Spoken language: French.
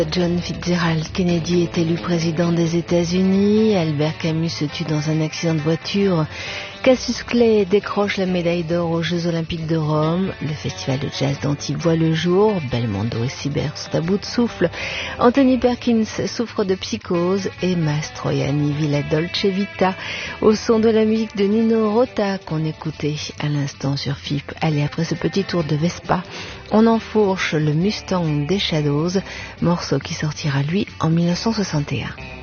John Fitzgerald Kennedy est élu président des États-Unis. Albert Camus se tue dans un accident de voiture. Cassius Clay décroche la médaille d'or aux Jeux Olympiques de Rome. Le festival de jazz d'Antibes voit le jour. Belmondo et Sibert sont à bout de souffle. Anthony Perkins souffre de psychose et Mastroianni vit la Dolce Vita au son de la musique de Nino Rota qu'on écoutait à l'instant sur FIP. Allez, après ce petit tour de Vespa, on enfourche le Mustang des Shadows, morceau qui sortira lui en 1961.